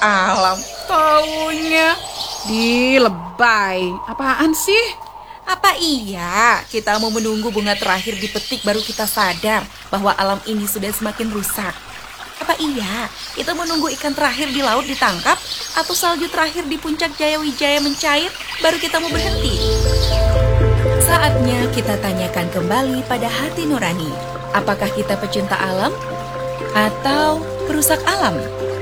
alam. Taunya lebay. Apaan sih? Apa iya kita mau menunggu bunga terakhir dipetik baru kita sadar bahwa alam ini sudah semakin rusak? Apa iya kita menunggu ikan terakhir di laut ditangkap atau salju terakhir di puncak Jaya Wijaya mencair baru kita mau berhenti? Saatnya kita tanyakan kembali pada hati nurani. Apakah kita pecinta alam atau perusak alam?